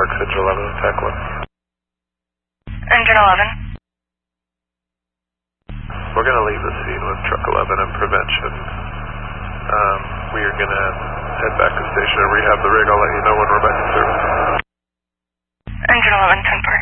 Parks, Engine 11, attack 1. Engine 11. We're going to leave the scene with Truck 11 and prevention. We are going to head back to station and rehab the rig. I'll let you know when we're back in service. Engine 11, 10 Parks.